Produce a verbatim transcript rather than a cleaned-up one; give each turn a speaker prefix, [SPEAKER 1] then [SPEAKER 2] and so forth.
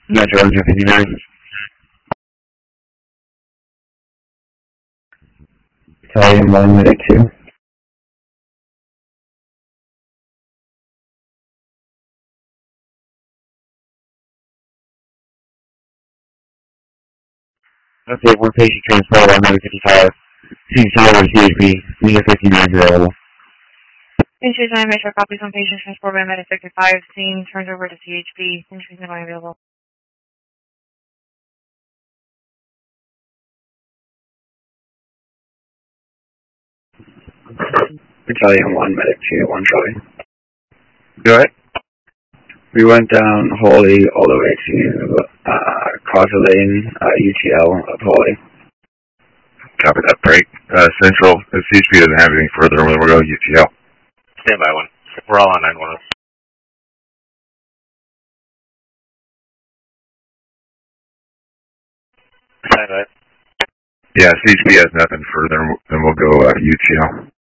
[SPEAKER 1] Metro Engine fifty-nine. Battalion one, Medic two. Okay, one patient transport on Medic fifty-five. C Tower C H P. Medic fifty-nine is available.
[SPEAKER 2] Insurance nine, Metro copies on patient transport by Medic fifty-five. Scene turns over to C H P. Insurance nine available.
[SPEAKER 1] Battalion one, Medic two, one Charlie. Go ahead. We went down Holy all the way to uh, Crawford Lane, uh, U T L of Holy.
[SPEAKER 3] Copy that, break. Uh, Central, if C H P doesn't have anything further, we'll go U T L.
[SPEAKER 4] Stand by one. We're all on nine one. Stand by.
[SPEAKER 3] Yeah, C H P has nothing further, then we'll go uh, U T L.